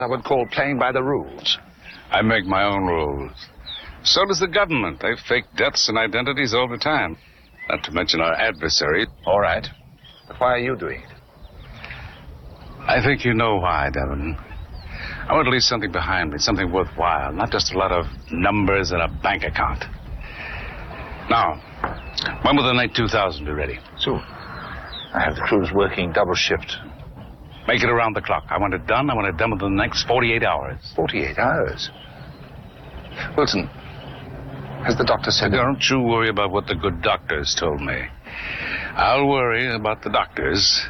I would call playing by the rules. I make my own rules. So does the government. They fake deaths and identities all the time. Not to mention our adversary. All right. But why are you doing it? I think you know why, Devon. I want to leave something behind me, something worthwhile, not just a lot of numbers and a bank account. Now, when will the Night 2000 be ready? Soon. I have the crews working double shift. Make it around the clock. I want it done within the next 48 hours. 48 hours? Wilson, has the doctor said... Don't you worry about what the good doctors told me. I'll worry about the doctors.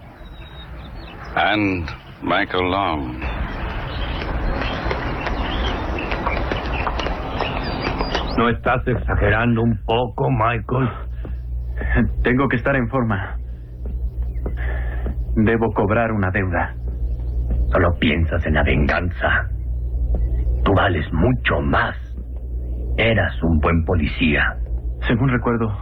And Michael Long. ¿No estás exagerando un poco, Michael? Tengo que estar en forma. Debo cobrar una deuda. Solo piensas en la venganza. Tú vales mucho más. Eras un buen policía. Según recuerdo,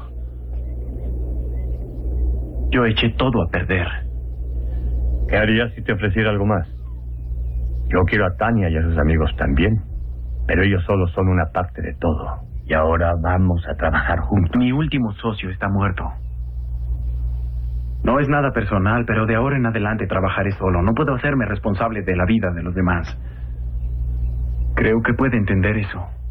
yo eché todo a perder. ¿Qué harías si te ofreciera algo más? Yo quiero a Tania y a sus amigos también, pero ellos solo son una parte de todo. Y ahora vamos a trabajar juntos. Mi último socio está muerto. No es nada personal, pero de ahora en adelante trabajaré solo. No puedo hacerme responsable de la vida de los demás. Creo que puede entender eso.